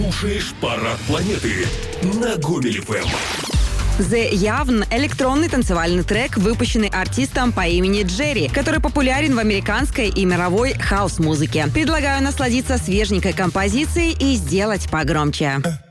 Слушаешь «Парад планеты» на Гомель ФМ. The Явн — электронный танцевальный трек, выпущенный артистом по имени Джерри, который популярен в американской и мировой хаус-музыке. Предлагаю насладиться свеженькой композицией и сделать погромче.